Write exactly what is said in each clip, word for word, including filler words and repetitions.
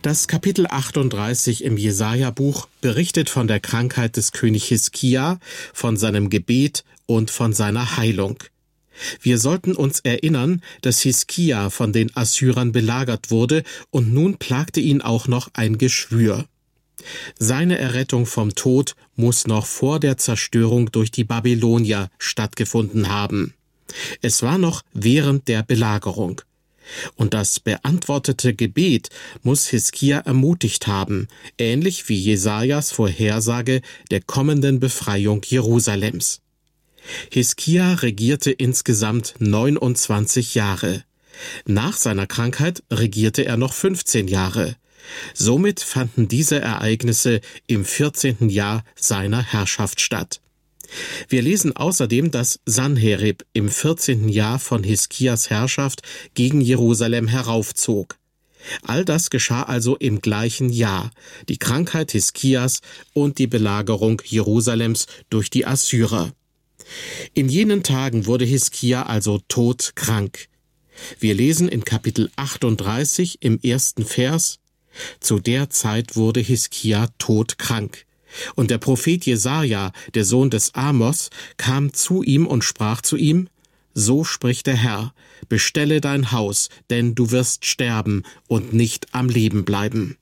Das Kapitel achtunddreißig im Jesaja-Buch berichtet von der Krankheit des König Hiskia, von seinem Gebet und von seiner Heilung. Wir sollten uns erinnern, dass Hiskia von den Assyrern belagert wurde und nun plagte ihn auch noch ein Geschwür. Seine Errettung vom Tod muss noch vor der Zerstörung durch die Babylonier stattgefunden haben. Es war noch während der Belagerung. Und das beantwortete Gebet muss Hiskia ermutigt haben, ähnlich wie Jesajas Vorhersage der kommenden Befreiung Jerusalems. Hiskia regierte insgesamt neunundzwanzig Jahre. Nach seiner Krankheit regierte er noch fünfzehn Jahre. Somit fanden diese Ereignisse im vierzehnten Jahr seiner Herrschaft statt. Wir lesen außerdem, dass Sanherib im vierzehnten Jahr von Hiskias Herrschaft gegen Jerusalem heraufzog. All das geschah also im gleichen Jahr, die Krankheit Hiskias und die Belagerung Jerusalems durch die Assyrer. In jenen Tagen wurde Hiskia also todkrank. Wir lesen in Kapitel achtunddreißig im ersten Vers: Zu der Zeit wurde Hiskia todkrank. Und der Prophet Jesaja, der Sohn des Amos, kam zu ihm und sprach zu ihm: So spricht der Herr, bestelle dein Haus, denn du wirst sterben und nicht am Leben bleiben.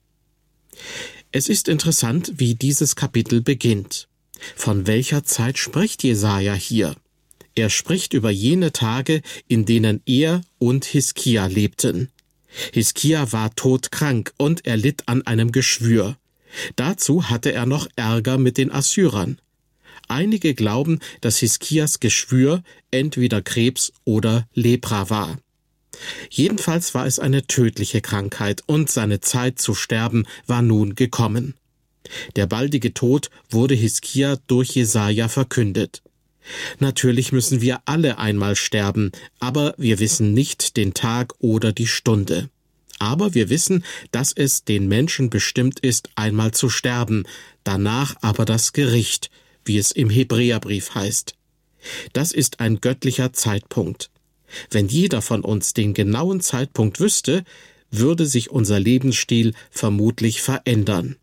Es ist interessant, wie dieses Kapitel beginnt. Von welcher Zeit spricht Jesaja hier? Er spricht über jene Tage, in denen er und Hiskia lebten. Hiskia war todkrank und er litt an einem Geschwür. Dazu hatte er noch Ärger mit den Assyrern. Einige glauben, dass Hiskias Geschwür entweder Krebs oder Lepra war. Jedenfalls war es eine tödliche Krankheit und seine Zeit zu sterben war nun gekommen. Der baldige Tod wurde Hiskia durch Jesaja verkündet. Natürlich müssen wir alle einmal sterben, aber wir wissen nicht den Tag oder die Stunde. Aber wir wissen, dass es den Menschen bestimmt ist, einmal zu sterben, danach aber das Gericht, wie es im Hebräerbrief heißt. Das ist ein göttlicher Zeitpunkt. Wenn jeder von uns den genauen Zeitpunkt wüsste, würde sich unser Lebensstil vermutlich verändern.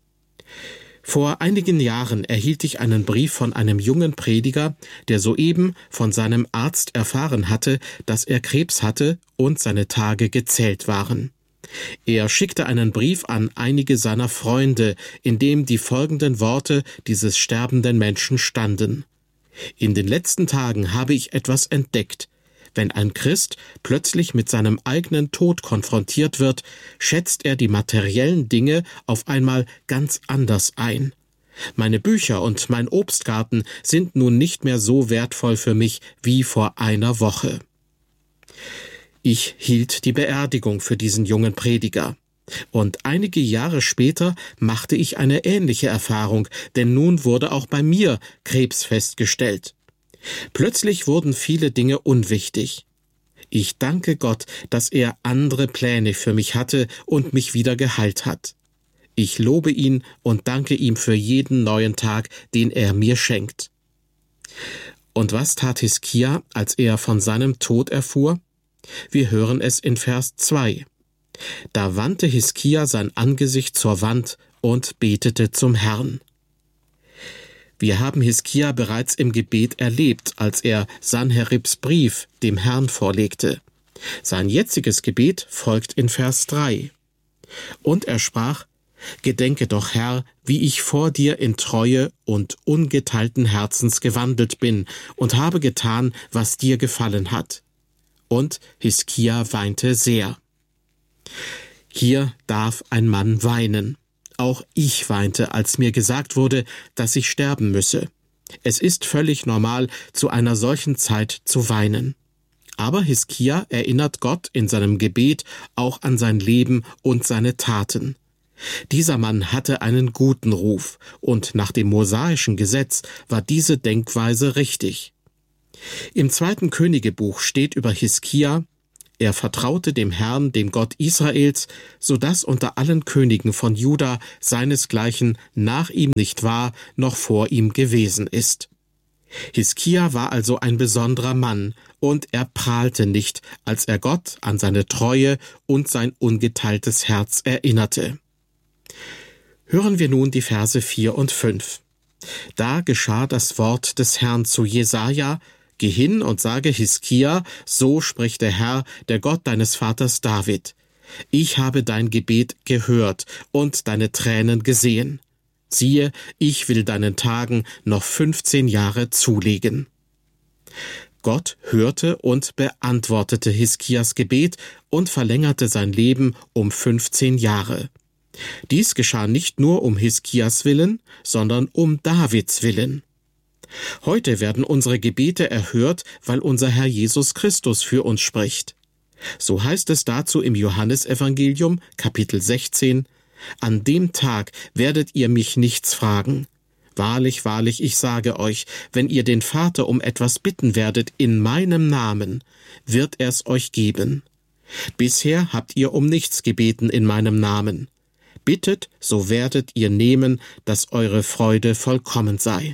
Vor einigen Jahren erhielt ich einen Brief von einem jungen Prediger, der soeben von seinem Arzt erfahren hatte, dass er Krebs hatte und seine Tage gezählt waren. Er schickte einen Brief an einige seiner Freunde, in dem die folgenden Worte dieses sterbenden Menschen standen: In den letzten Tagen habe ich etwas entdeckt. Wenn ein Christ plötzlich mit seinem eigenen Tod konfrontiert wird, schätzt er die materiellen Dinge auf einmal ganz anders ein. Meine Bücher und mein Obstgarten sind nun nicht mehr so wertvoll für mich wie vor einer Woche. Ich hielt die Beerdigung für diesen jungen Prediger. Und einige Jahre später machte ich eine ähnliche Erfahrung, denn nun wurde auch bei mir Krebs festgestellt. Plötzlich wurden viele Dinge unwichtig. Ich danke Gott, dass er andere Pläne für mich hatte und mich wieder geheilt hat. Ich lobe ihn und danke ihm für jeden neuen Tag, den er mir schenkt. Und was tat Hiskia, als er von seinem Tod erfuhr? Wir hören es in Vers zwei. Da wandte Hiskia sein Angesicht zur Wand und betete zum Herrn. Wir haben Hiskia bereits im Gebet erlebt, als er Sanheribs Brief dem Herrn vorlegte. Sein jetziges Gebet folgt in Vers drei. Und er sprach: Gedenke doch, Herr, wie ich vor dir in Treue und ungeteilten Herzens gewandelt bin und habe getan, was dir gefallen hat. Und Hiskia weinte sehr. Hier darf ein Mann weinen. Auch ich weinte, als mir gesagt wurde, dass ich sterben müsse. Es ist völlig normal, zu einer solchen Zeit zu weinen. Aber Hiskia erinnert Gott in seinem Gebet auch an sein Leben und seine Taten. Dieser Mann hatte einen guten Ruf, und nach dem mosaischen Gesetz war diese Denkweise richtig. Im zweiten Königebuch steht über Hiskia: Er vertraute dem Herrn, dem Gott Israels, so dass unter allen Königen von Juda seinesgleichen nach ihm nicht war, noch vor ihm gewesen ist. Hiskia war also ein besonderer Mann, und er prahlte nicht, als er Gott an seine Treue und sein ungeteiltes Herz erinnerte. Hören wir nun die Verse vier und fünf. Da geschah das Wort des Herrn zu Jesaja: Geh hin und sage Hiskia, so spricht der Herr, der Gott deines Vaters David: Ich habe dein Gebet gehört und deine Tränen gesehen. Siehe, ich will deinen Tagen noch fünfzehn Jahre zulegen. Gott hörte und beantwortete Hiskias Gebet und verlängerte sein Leben um fünfzehn Jahre. Dies geschah nicht nur um Hiskias Willen, sondern um Davids Willen. Heute werden unsere Gebete erhört, weil unser Herr Jesus Christus für uns spricht. So heißt es dazu im Johannesevangelium, Kapitel sechzehn: An dem Tag werdet ihr mich nichts fragen. Wahrlich, wahrlich, ich sage euch, wenn ihr den Vater um etwas bitten werdet in meinem Namen, wird er's euch geben. Bisher habt ihr um nichts gebeten in meinem Namen. Bittet, so werdet ihr nehmen, dass eure Freude vollkommen sei.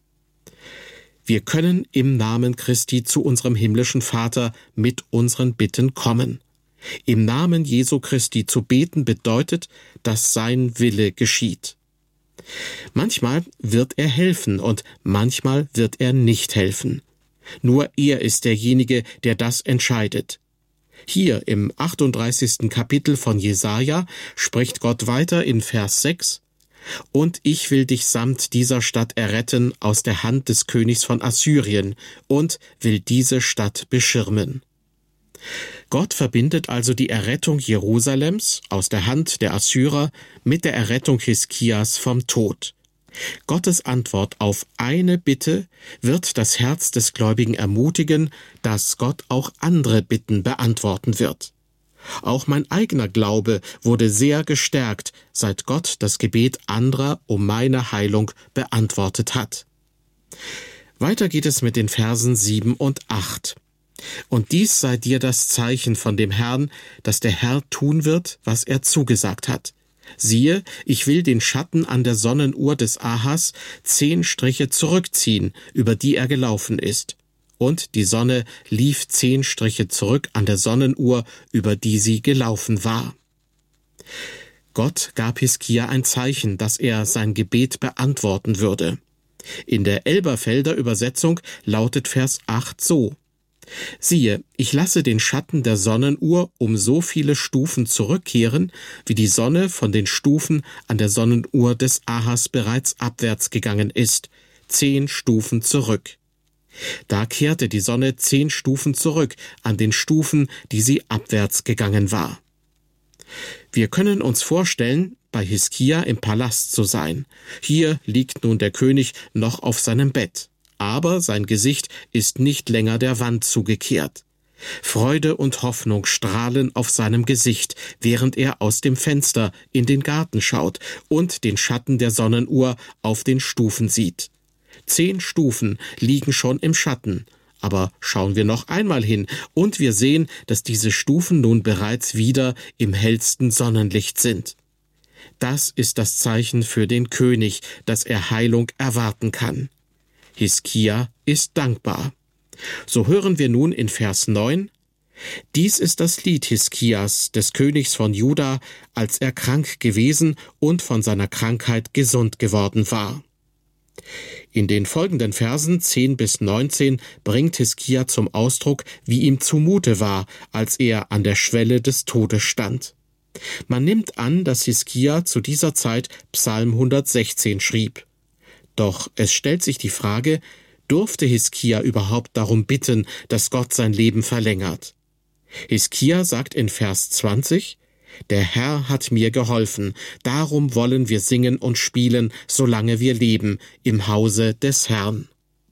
Wir können im Namen Christi zu unserem himmlischen Vater mit unseren Bitten kommen. Im Namen Jesu Christi zu beten bedeutet, dass sein Wille geschieht. Manchmal wird er helfen und manchmal wird er nicht helfen. Nur er ist derjenige, der das entscheidet. Hier im achtunddreißigsten Kapitel von Jesaja spricht Gott weiter in Vers sechs: Und ich will dich samt dieser Stadt erretten aus der Hand des Königs von Assyrien und will diese Stadt beschirmen. Gott verbindet also die Errettung Jerusalems aus der Hand der Assyrer mit der Errettung Hiskias vom Tod. Gottes Antwort auf eine Bitte wird das Herz des Gläubigen ermutigen, dass Gott auch andere Bitten beantworten wird. Auch mein eigener Glaube wurde sehr gestärkt, seit Gott das Gebet anderer um meine Heilung beantwortet hat. Weiter geht es mit den Versen sieben und acht. Und dies sei dir das Zeichen von dem Herrn, dass der Herr tun wird, was er zugesagt hat. Siehe, ich will den Schatten an der Sonnenuhr des Ahas zehn Striche zurückziehen, über die er gelaufen ist. Und die Sonne lief zehn Striche zurück an der Sonnenuhr, über die sie gelaufen war. Gott gab Hiskia ein Zeichen, dass er sein Gebet beantworten würde. In der Elberfelder Übersetzung lautet Vers acht so: Siehe, ich lasse den Schatten der Sonnenuhr um so viele Stufen zurückkehren, wie die Sonne von den Stufen an der Sonnenuhr des Ahas bereits abwärts gegangen ist, zehn Stufen zurück. Da kehrte die Sonne zehn Stufen zurück an den Stufen, die sie abwärts gegangen war. Wir können uns vorstellen, bei Hiskia im Palast zu sein. Hier liegt nun der König noch auf seinem Bett, aber sein Gesicht ist nicht länger der Wand zugekehrt. Freude und Hoffnung strahlen auf seinem Gesicht, während er aus dem Fenster in den Garten schaut und den Schatten der Sonnenuhr auf den Stufen sieht. Zehn Stufen liegen schon im Schatten, aber schauen wir noch einmal hin und wir sehen, dass diese Stufen nun bereits wieder im hellsten Sonnenlicht sind. Das ist das Zeichen für den König, dass er Heilung erwarten kann. Hiskia ist dankbar. So hören wir nun in Vers neun: Dies ist das Lied Hiskias, des Königs von Juda, als er krank gewesen und von seiner Krankheit gesund geworden war. In den folgenden Versen zehn bis neunzehn bringt Hiskia zum Ausdruck, wie ihm zumute war, als er an der Schwelle des Todes stand. Man nimmt an, dass Hiskia zu dieser Zeit Psalm hundertsechzehn schrieb. Doch es stellt sich die Frage, durfte Hiskia überhaupt darum bitten, dass Gott sein Leben verlängert? Hiskia sagt in Vers zwanzig: Der Herr hat mir geholfen, darum wollen wir singen und spielen, solange wir leben, im Hause des Herrn.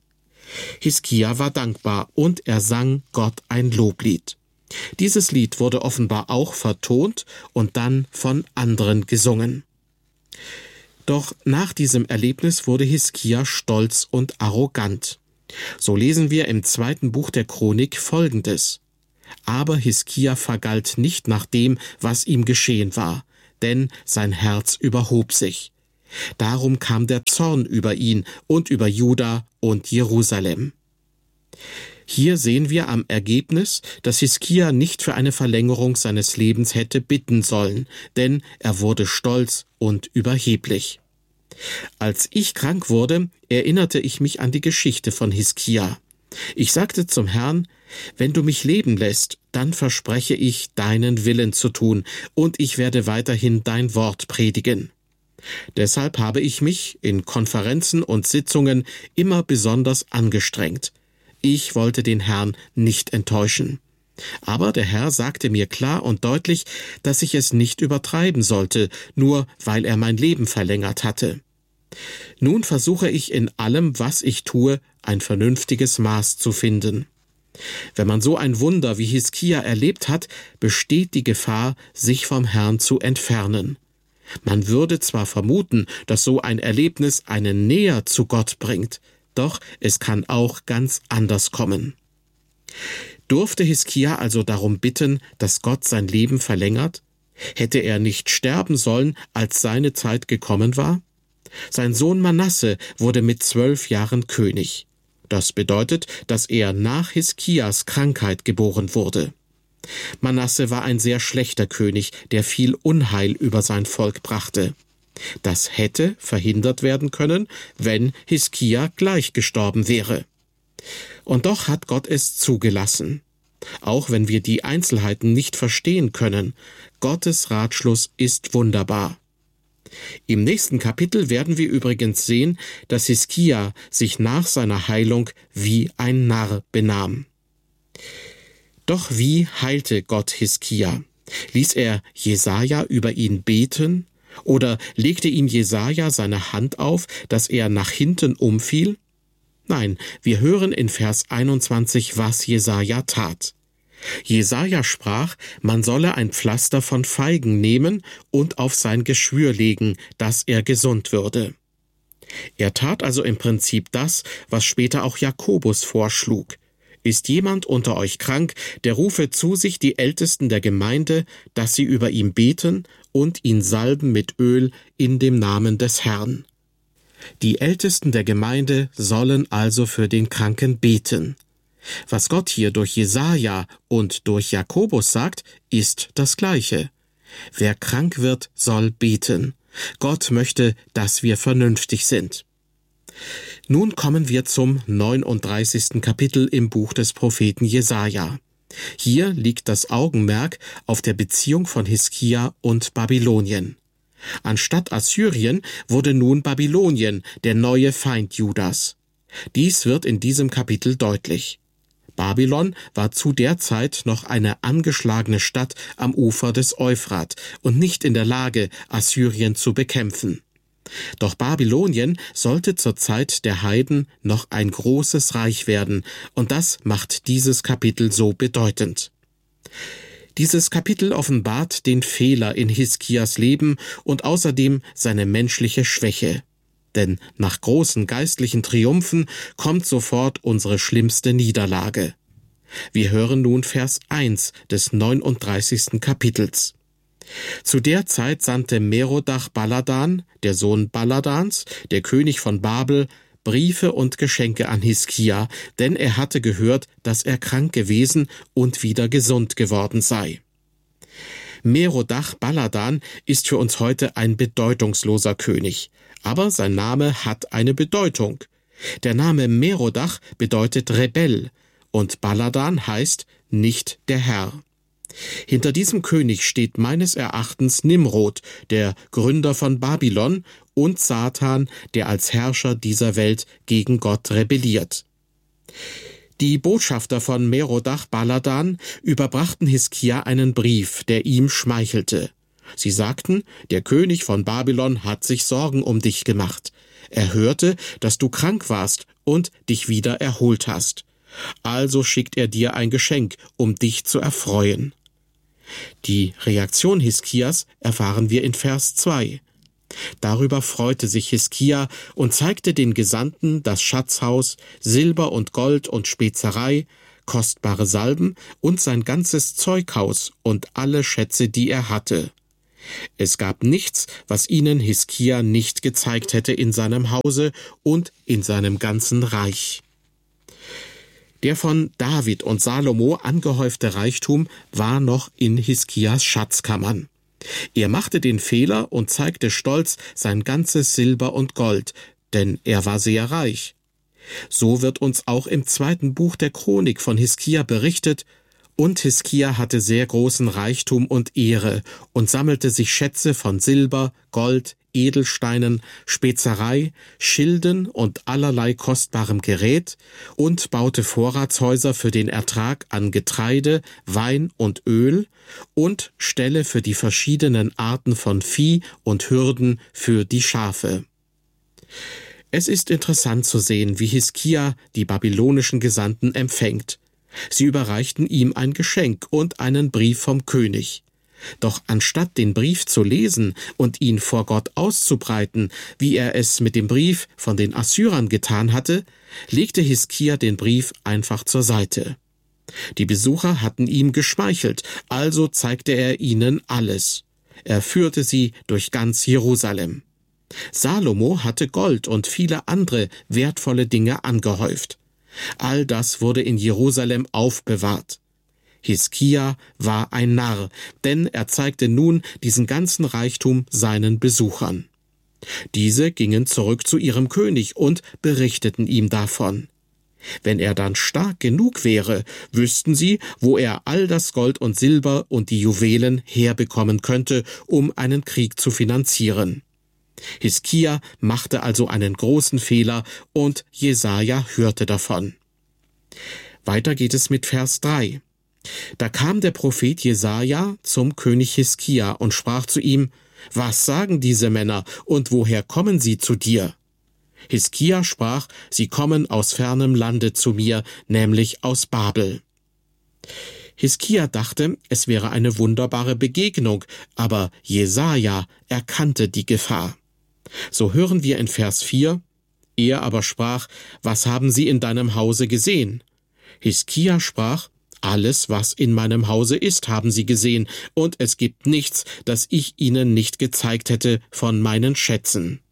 Hiskia war dankbar und er sang Gott ein Loblied. Dieses Lied wurde offenbar auch vertont und dann von anderen gesungen. Doch nach diesem Erlebnis wurde Hiskia stolz und arrogant. So lesen wir im zweiten Buch der Chronik Folgendes: Aber Hiskia vergalt nicht nach dem, was ihm geschehen war, denn sein Herz überhob sich. Darum kam der Zorn über ihn und über Juda und Jerusalem. Hier sehen wir am Ergebnis, dass Hiskia nicht für eine Verlängerung seines Lebens hätte bitten sollen, denn er wurde stolz und überheblich. Als ich krank wurde, erinnerte ich mich an die Geschichte von Hiskia. Ich sagte zum Herrn: Wenn du mich leben lässt, dann verspreche ich, deinen Willen zu tun, und ich werde weiterhin dein Wort predigen. Deshalb habe ich mich in Konferenzen und Sitzungen immer besonders angestrengt. Ich wollte den Herrn nicht enttäuschen. Aber der Herr sagte mir klar und deutlich, dass ich es nicht übertreiben sollte, nur weil er mein Leben verlängert hatte. Nun versuche ich in allem, was ich tue, ein vernünftiges Maß zu finden. Wenn man so ein Wunder wie Hiskia erlebt hat, besteht die Gefahr, sich vom Herrn zu entfernen. Man würde zwar vermuten, dass so ein Erlebnis einen näher zu Gott bringt, doch es kann auch ganz anders kommen. Durfte Hiskia also darum bitten, dass Gott sein Leben verlängert? Hätte er nicht sterben sollen, als seine Zeit gekommen war? Sein Sohn Manasse wurde mit zwölf Jahren König. Das bedeutet, dass er nach Hiskias Krankheit geboren wurde. Manasse war ein sehr schlechter König, der viel Unheil über sein Volk brachte. Das hätte verhindert werden können, wenn Hiskia gleich gestorben wäre. Und doch hat Gott es zugelassen. Auch wenn wir die Einzelheiten nicht verstehen können, Gottes Ratschluss ist wunderbar. Im nächsten Kapitel werden wir übrigens sehen, dass Hiskia sich nach seiner Heilung wie ein Narr benahm. Doch wie heilte Gott Hiskia? Ließ er Jesaja über ihn beten? Oder legte ihm Jesaja seine Hand auf, dass er nach hinten umfiel? Nein, wir hören in Vers einundzwanzig, was Jesaja tat. Jesaja sprach, man solle ein Pflaster von Feigen nehmen und auf sein Geschwür legen, dass er gesund würde. Er tat also im Prinzip das, was später auch Jakobus vorschlug. Ist jemand unter euch krank, der rufe zu sich die Ältesten der Gemeinde, dass sie über ihn beten und ihn salben mit Öl in dem Namen des Herrn. Die Ältesten der Gemeinde sollen also für den Kranken beten. Was Gott hier durch Jesaja und durch Jakobus sagt, ist das Gleiche. Wer krank wird, soll beten. Gott möchte, dass wir vernünftig sind. Nun kommen wir zum neununddreißigsten Kapitel im Buch des Propheten Jesaja. Hier liegt das Augenmerk auf der Beziehung von Hiskia und Babylonien. Anstatt Assyrien wurde nun Babylonien der neue Feind Judas. Dies wird in diesem Kapitel deutlich. Babylon war zu der Zeit noch eine angeschlagene Stadt am Ufer des Euphrat und nicht in der Lage, Assyrien zu bekämpfen. Doch Babylonien sollte zur Zeit der Heiden noch ein großes Reich werden, und das macht dieses Kapitel so bedeutend. Dieses Kapitel offenbart den Fehler in Hiskias Leben und außerdem seine menschliche Schwäche. Denn nach großen geistlichen Triumphen kommt sofort unsere schlimmste Niederlage. Wir hören nun Vers eins des neununddreißigsten Kapitels. Zu der Zeit sandte Merodach-Baladan, der Sohn Baladans, der König von Babel, Briefe und Geschenke an Hiskia, denn er hatte gehört, dass er krank gewesen und wieder gesund geworden sei. Merodach-Baladan ist für uns heute ein bedeutungsloser König. Aber sein Name hat eine Bedeutung. Der Name Merodach bedeutet Rebell und Baladan heißt nicht der Herr. Hinter diesem König steht meines Erachtens Nimrod, der Gründer von Babylon, und Satan, der als Herrscher dieser Welt gegen Gott rebelliert. Die Botschafter von Merodach-Baladan überbrachten Hiskia einen Brief, der ihm schmeichelte. Sie sagten, der König von Babylon hat sich Sorgen um dich gemacht. Er hörte, dass du krank warst und dich wieder erholt hast. Also schickt er dir ein Geschenk, um dich zu erfreuen. Die Reaktion Hiskias erfahren wir in Vers zwei. Darüber freute sich Hiskia und zeigte den Gesandten das Schatzhaus, Silber und Gold und Spezerei, kostbare Salben und sein ganzes Zeughaus und alle Schätze, die er hatte. Es gab nichts, was ihnen Hiskia nicht gezeigt hätte in seinem Hause und in seinem ganzen Reich. Der von David und Salomo angehäufte Reichtum war noch in Hiskias Schatzkammern. Er machte den Fehler und zeigte stolz sein ganzes Silber und Gold, denn er war sehr reich. So wird uns auch im zweiten Buch der Chronik von Hiskia berichtet: Und Hiskia hatte sehr großen Reichtum und Ehre und sammelte sich Schätze von Silber, Gold, Edelsteinen, Spezerei, Schilden und allerlei kostbarem Gerät und baute Vorratshäuser für den Ertrag an Getreide, Wein und Öl und Ställe für die verschiedenen Arten von Vieh und Hürden für die Schafe. Es ist interessant zu sehen, wie Hiskia die babylonischen Gesandten empfängt. Sie überreichten ihm ein Geschenk und einen Brief vom König. Doch anstatt den Brief zu lesen und ihn vor Gott auszubreiten, wie er es mit dem Brief von den Assyrern getan hatte, legte Hiskia den Brief einfach zur Seite. Die Besucher hatten ihm geschmeichelt, also zeigte er ihnen alles. Er führte sie durch ganz Jerusalem. Salomo hatte Gold und viele andere wertvolle Dinge angehäuft. All das wurde in Jerusalem aufbewahrt. Hiskia war ein Narr, denn er zeigte nun diesen ganzen Reichtum seinen Besuchern. Diese gingen zurück zu ihrem König und berichteten ihm davon. Wenn er dann stark genug wäre, wüssten sie, wo er all das Gold und Silber und die Juwelen herbekommen könnte, um einen Krieg zu finanzieren. Hiskia machte also einen großen Fehler und Jesaja hörte davon. Weiter geht es mit Vers drei. Da kam der Prophet Jesaja zum König Hiskia und sprach zu ihm: Was sagen diese Männer und woher kommen sie zu dir? Hiskia sprach: Sie kommen aus fernem Lande zu mir, nämlich aus Babel. Hiskia dachte, es wäre eine wunderbare Begegnung, aber Jesaja erkannte die Gefahr. So hören wir in Vers vier: Er aber sprach: Was haben Sie in deinem Hause gesehen? Hiskia sprach: Alles, was in meinem Hause ist, haben Sie gesehen, und es gibt nichts, das ich Ihnen nicht gezeigt hätte von meinen Schätzen.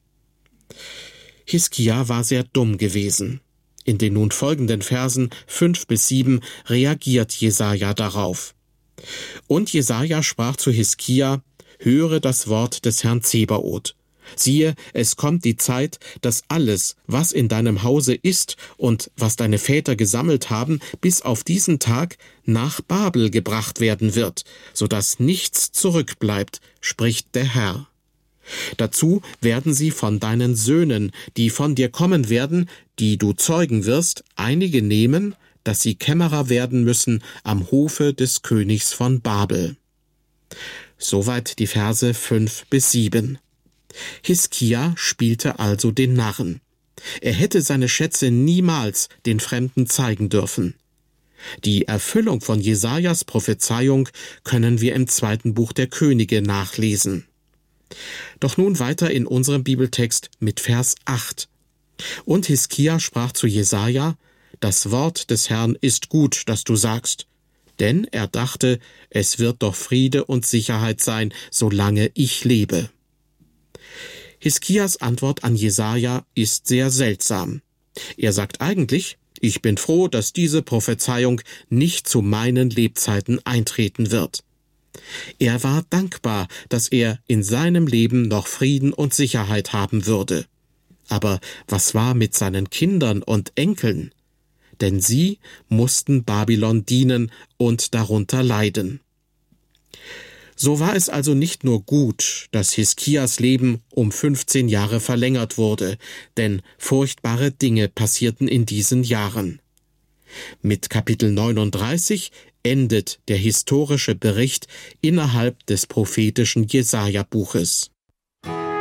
Hiskia war sehr dumm gewesen. In den nun folgenden Versen fünf bis sieben reagiert Jesaja darauf. Und Jesaja sprach zu Hiskia: Höre das Wort des Herrn Zebaoth. Siehe, es kommt die Zeit, dass alles, was in deinem Hause ist und was deine Väter gesammelt haben, bis auf diesen Tag nach Babel gebracht werden wird, so dass nichts zurückbleibt, spricht der Herr. Dazu werden sie von deinen Söhnen, die von dir kommen werden, die du zeugen wirst, einige nehmen, dass sie Kämmerer werden müssen am Hofe des Königs von Babel. Soweit die Verse fünf bis sieben. Hiskia spielte also den Narren. Er hätte seine Schätze niemals den Fremden zeigen dürfen. Die Erfüllung von Jesajas Prophezeiung können wir im zweiten Buch der Könige nachlesen. Doch nun weiter in unserem Bibeltext mit Vers acht. Und Hiskia sprach zu Jesaja: Das Wort des Herrn ist gut, das du sagst. Denn er dachte, es wird doch Friede und Sicherheit sein, solange ich lebe. Hiskias Antwort an Jesaja ist sehr seltsam. Er sagt eigentlich: Ich bin froh, dass diese Prophezeiung nicht zu meinen Lebzeiten eintreten wird. Er war dankbar, dass er in seinem Leben noch Frieden und Sicherheit haben würde. Aber was war mit seinen Kindern und Enkeln? Denn sie mussten Babylon dienen und darunter leiden. So war es also nicht nur gut, dass Hiskias Leben um fünfzehn Jahre verlängert wurde, denn furchtbare Dinge passierten in diesen Jahren. Mit Kapitel neununddreißig endet der historische Bericht innerhalb des prophetischen Jesaja-Buches.